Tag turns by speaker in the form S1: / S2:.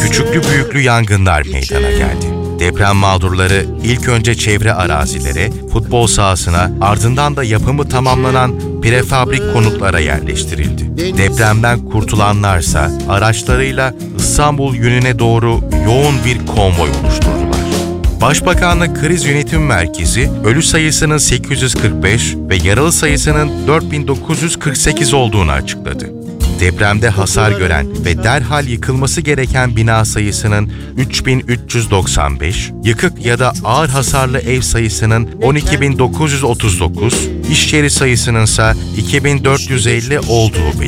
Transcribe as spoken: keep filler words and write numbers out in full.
S1: küçüklü büyüklü yangınlar meydana geldi. Deprem mağdurları ilk önce çevre arazilere, futbol sahasına, ardından da yapımı tamamlanan prefabrik konutlara yerleştirildi. Depremden kurtulanlarsa araçlarıyla İstanbul yönüne doğru yoğun bir konvoy oluşturdular. Başbakanlık Kriz Yönetim Merkezi, ölü sayısının sekiz yüz kırk beş ve yaralı sayısının dört bin dokuz yüz kırk sekiz olduğunu açıkladı. Depremde hasar gören ve derhal yıkılması gereken bina sayısının üç bin üç yüz doksan beş, yıkık ya da ağır hasarlı ev sayısının on iki bin dokuz yüz otuz dokuz, iş yeri sayısının ise iki bin dört yüz elli olduğu belirtildi.